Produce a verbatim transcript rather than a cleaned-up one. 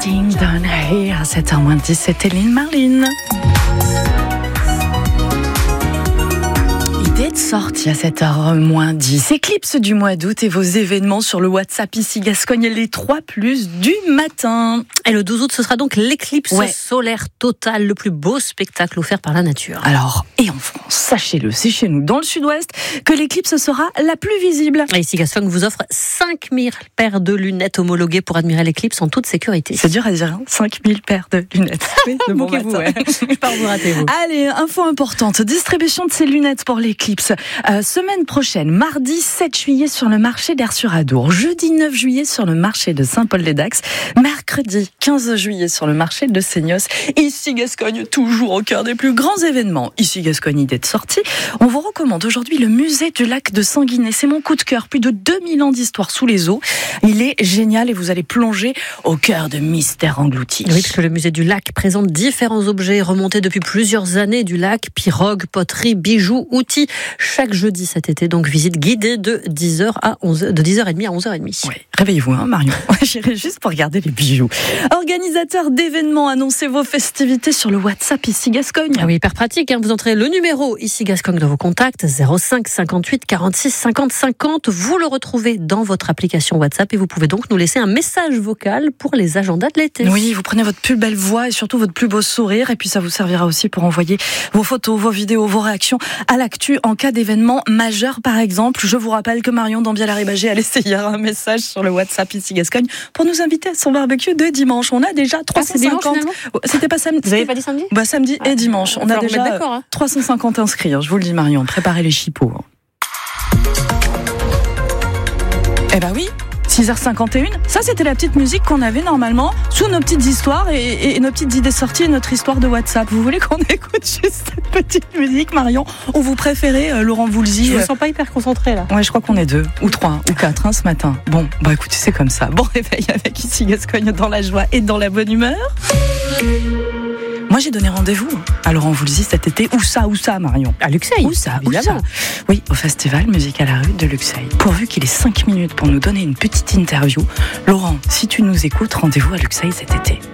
Sitting down here à sept heures moins dix, c'était Lynn Marlin. Idée de sortie à sept heures moins dix. Éclipse du mois d'août et vos événements sur le WhatsApp ici Gascogne, les trois plus du matin. Et le douze août, ce sera donc l'éclipse ouais. solaire totale, le plus beau spectacle offert par la nature. Alors, et en France, sachez-le, c'est chez nous, dans le sud-ouest, que l'éclipse sera la plus visible. Et ici Gascogne vous offre cinq mille paires de lunettes homologuées pour admirer l'éclipse en toute sécurité. C'est dur à dire, hein, cinq mille paires de lunettes. Oui, de bon matin. Ouais. Je pars vous rater, vous. Allez, info importante, distribution de ces lunettes pour l'éclipse. Euh, semaine prochaine, mardi sept juillet sur le marché d'Aire-sur-Adour, jeudi neuf juillet sur le marché de Saint-Paul-des-Dax, mercredi quinze juillet sur le marché de Seignos. Ici Gascogne, toujours au cœur des plus grands événements. Ici Gascogne, idée de sortie. On vous recommande aujourd'hui le musée du lac de Sanguinet. C'est mon coup de cœur. Plus de deux mille ans d'histoire sous les eaux. Il est génial et vous allez plonger au cœur de mystères engloutis. Oui, puisque le musée du lac présente différents objets remontés depuis plusieurs années du lac, pirogues, poteries, bijoux, outils. Chaque jeudi cet été, donc visite guidée de dix heures à onze heures, de dix heures trente à onze heures trente. Oui, réveillez-vous, hein, Marion. J'irai juste pour regarder les bijoux. Organisateurs d'événements, annoncez vos festivités sur le WhatsApp ici Gascogne. Ah oui, hyper pratique, hein. Vous entrez le numéro ici Gascogne dans vos contacts, zéro cinq cinquante-huit quarante-six cinquante cinquante. Vous le retrouvez dans votre application WhatsApp et vous pouvez donc nous laisser un message vocal pour les agendas de l'été. Oui, vous prenez votre plus belle voix et surtout votre plus beau sourire et puis ça vous servira aussi pour envoyer vos photos, vos vidéos, vos réactions à l'actu en cas d'événement majeur par exemple. Je vous rappelle que Marion d'Ambiel-Arribagé a laissé hier un message sur le WhatsApp ici Gascogne pour nous inviter à son barbecue de dimanche. On a déjà trois cent cinquante. Ah, C'était pas samedi. Vous n'avez pas dit samedi ? Bah samedi ah, et dimanche. On a déjà hein. trois cent cinquante inscrits. Hein, je vous le dis Marion, préparez les chipots. Hein. Eh bah oui. six heures cinquante et une, ça c'était la petite musique qu'on avait normalement sous nos petites histoires et, et, et nos petites idées sorties et notre histoire de WhatsApp. Vous voulez qu'on écoute juste cette petite musique, Marion, ou vous préférez euh, Laurent Voulzy? Je me sens pas hyper concentrée là. Ouais, je crois qu'on est deux, ou trois, ou quatre hein, ce matin. Bon, bah écoutez, c'est comme ça. Bon réveil avec ici Gascogne dans la joie et dans la bonne humeur. Moi, j'ai donné rendez-vous à Laurent Voulzy cet été. Où ça, où ça, Marion? À Luxeuil. Où ça, où ça? Oui, au festival Musique à la rue de Luxeuil. Pourvu qu'il ait cinq minutes pour nous donner une petite interview. Laurent, si tu nous écoutes, rendez-vous à Luxeuil cet été.